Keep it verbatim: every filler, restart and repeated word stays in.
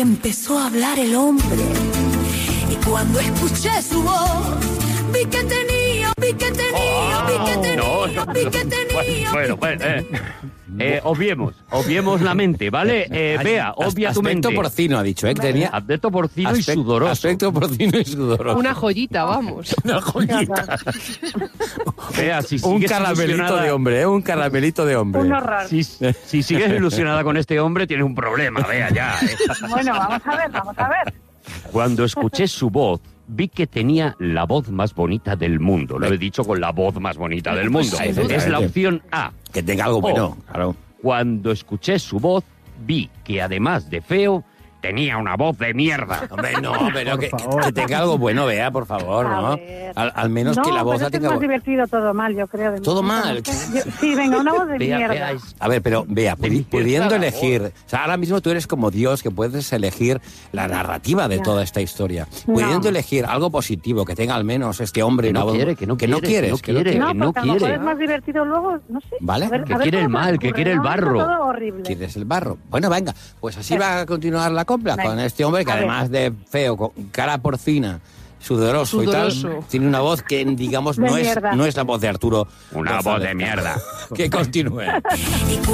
Empezó a hablar el hombre y cuando escuché su voz vi que tenía, vi que tenía, vi que tenía, no, no, vi que tenía. Bueno, bueno, eh, eh, obviemos, obviemos la mente, ¿vale? Eh, Bea, obvia tu mente. Aspecto porcino, ha dicho, ¿eh? Que tenía aspecto porcino aspecto, y sudoroso. Aspecto porcino y sudoroso. Una joyita, vamos. Una joyita. Bea, si Un sigues caramelito ilusionada- de hombre, ¿eh? Un caramelito de hombre. Un horror. Si, si sigues ilusionada con este hombre, tienes un problema, Bea, ya. eh. Bueno, vamos a ver, vamos a ver. Cuando escuché su voz, vi que tenía la voz más bonita del mundo. Lo he dicho con la voz más bonita del mundo. Pues, sin duda. Es la opción A. Que tenga algo bueno, claro. Cuando escuché su voz, vi que además de feo, tenía una voz de mierda. Hombre, no, pero que, que tenga algo bueno, vea, por favor, A ¿no? ver. Al, al menos No, que la voz pero la es que es tenga... más divertido todo mal, yo creo. de ¿Todo momento, mal? no sé. Yo- sí, venga, una voz de Bea, mierda. Bea, es- A ver, pero vea, De pudi- mierda pudiendo la elegir... O sea, ahora mismo tú eres como Dios, que puedes elegir la narrativa de Ya. toda esta historia. No. Pudiendo elegir algo positivo, que tenga al menos este hombre... Que no una voz- quiere, que no quiere, quieres, que no quiere. No, que no porque a lo mejor quiere. es más divertido luego, no sé. Vale. A ver- Que a ver quiere el cómo se mal, que ocurre, quiere el ¿no? barro. Todo horrible. Quieres el barro. Bueno, venga, pues así Venga. va a continuar la copla Venga. con este hombre que A ver. además de feo, con cara porcina, sudoroso, y Sudoroso. tal, tiene una voz que, digamos, De no es, mierda. no es la voz de Arturo. Una voz de González. mierda. Que continúe.